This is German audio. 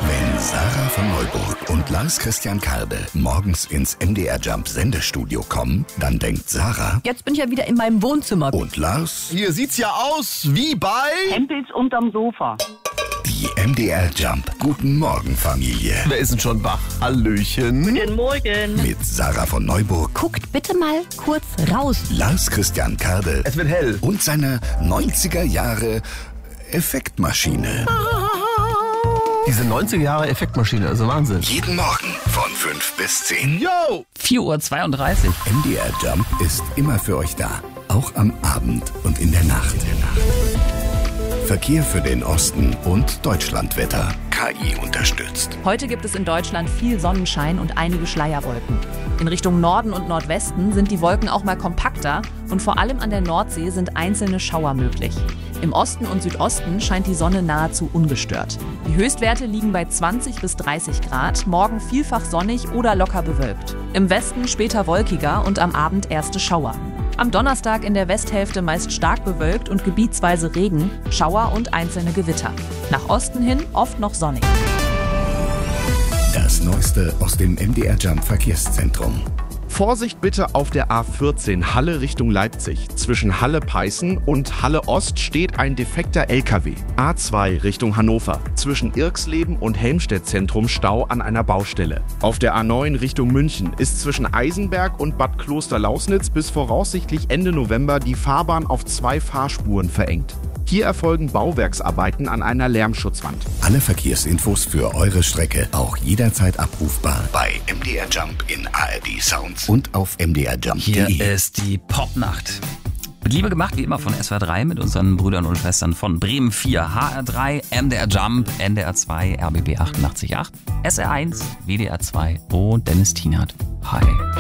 Wenn Sarah von Neuburg und Lars Christian Karde morgens ins MDR Jump Sendestudio kommen, dann denkt Sarah, jetzt bin ich ja wieder in meinem Wohnzimmer. und Lars, Hier sieht's ja aus wie bei... Hempels unterm Sofa. die MDR Jump Guten Morgen Familie. Wer ist denn schon wach? Hallöchen. Guten Morgen. Mit Sarah von Neuburg, Guckt bitte mal kurz raus. Lars Christian Karde Es wird hell. und seiner 90er Jahre Effektmaschine. Diese 90er Jahre Effektmaschine, also Wahnsinn. Jeden Morgen von 5 bis 10. Yo! 4:32 Uhr. MDR Jump ist immer für euch da. Auch am Abend und in der Nacht. Verkehr für den Osten und Deutschlandwetter. KI unterstützt. Heute gibt es in Deutschland viel Sonnenschein und einige Schleierwolken. In Richtung Norden und Nordwesten sind die Wolken auch mal kompakter und vor allem an der Nordsee sind einzelne Schauer möglich. Im Osten und Südosten scheint die Sonne nahezu ungestört. Die Höchstwerte liegen bei 20 bis 30 Grad, morgen vielfach sonnig oder locker bewölkt. Im Westen später wolkiger und am Abend erste Schauer. Am Donnerstag in der Westhälfte meist stark bewölkt und gebietsweise Regen, Schauer und einzelne Gewitter. Nach Osten hin oft noch sonnig. Das Neueste aus dem MDR Jump Verkehrszentrum. Vorsicht bitte auf der A14 Halle Richtung Leipzig. Zwischen Halle-Peißen und Halle-Ost steht ein defekter LKW. A2 Richtung Hannover. Zwischen Irxleben und Helmstedt-Zentrum Stau an einer Baustelle. Auf der A9 Richtung München ist zwischen Eisenberg und Bad Klosterlausnitz bis voraussichtlich Ende November die Fahrbahn auf 2 Fahrspuren verengt. Hier erfolgen Bauwerksarbeiten an einer Lärmschutzwand. Alle Verkehrsinfos für eure Strecke auch jederzeit abrufbar bei MDR Jump in ARD Sounds und auf mdrjump.de. Hier ist die Popnacht. Mit Liebe gemacht, wie immer von SWR 3 mit unseren Brüdern und Schwestern von Bremen 4, HR3, MDR Jump, NDR 2, RBB 88.8, SR1, WDR 2 und Dennis Tienert. Hi.